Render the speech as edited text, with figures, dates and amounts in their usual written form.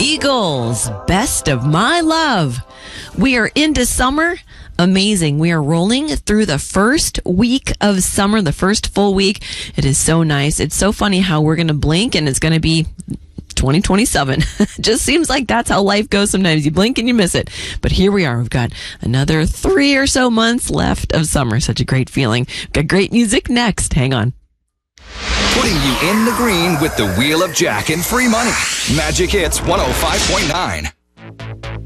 Eagles, Best of My Love. We are into summer. Amazing. We are rolling through the first week of summer, the first full week. It is so nice. It's so funny how we're going to blink and it's going to be 2027. Just seems like that's how life goes sometimes. You blink and you miss it. But here we are. We've got another 3 or so months left of summer. Such a great feeling. We've got great music next. Hang on. Putting you in the green with the Wheel of Jack and free money. Magic Hits 105.9.